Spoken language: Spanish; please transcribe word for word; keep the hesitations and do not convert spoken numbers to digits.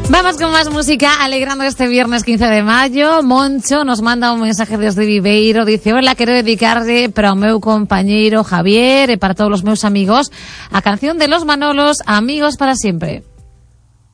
Vamos con más música, alegrando este viernes quince de mayo. Moncho nos manda un mensaje desde Viveiro. Dice: hola, quero dedicarle para o meu compañeiro Javier e para todos los meus amigos a canción de Los Manolos, Amigos para siempre.